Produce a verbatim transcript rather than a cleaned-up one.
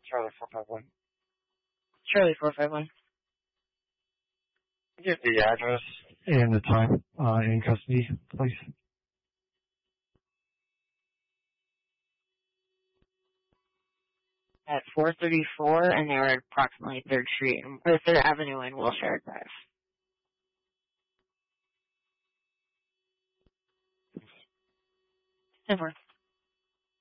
Charlie four five one. Charlie four five one. Give the address and the time uh, in custody, please. At four thirty-four, and they were at approximately third Street, or third Avenue in Wilshire Drive. Over.